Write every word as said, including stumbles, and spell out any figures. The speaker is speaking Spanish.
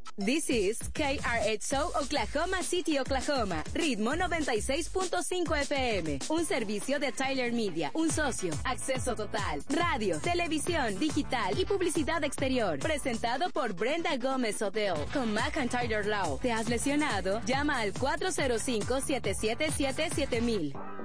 This is K R X O Oklahoma City, Oklahoma. Ritmo noventa y seis punto cinco F M. Un servicio de Tyler Media. Un socio. Acceso total. Radio, televisión, digital y publicidad exterior. Presentado por Brenda Gómez Odell. Con McIntyre Law. ¿Te has lesionado? Llama al cuatro cero cinco, siete siete siete, siete mil.